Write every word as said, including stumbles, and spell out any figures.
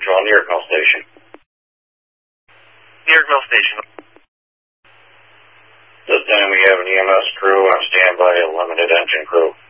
Patrol, New York Mill Station. New York Mill Station. This time we have an E M S crew on standby, a limited engine crew.